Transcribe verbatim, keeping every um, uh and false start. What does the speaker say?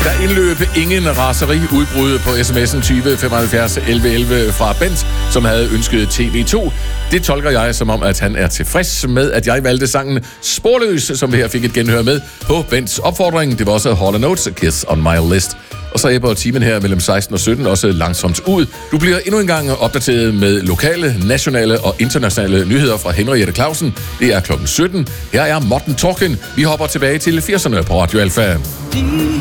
Der indløb ingen raseri udbrud på sms'en tyve femoghalvfjerds elleve elleve fra Bent, som havde ønsket T V to. Det tolker jeg som om, at han er tilfreds med, at jeg valgte sangen Sporløs, som vi her fik et genhør med på Bents opfordring. Det var også Hall and Oates, Kiss on My List. Og så æbber timen her mellem seksten og sytten også langsomt ud. Du bliver endnu en gang opdateret med lokale, nationale og internationale nyheder fra Henriette Clausen. Det er klokken sytten. Her er Morten Torken. Vi hopper tilbage til firserne på Radio Alfa.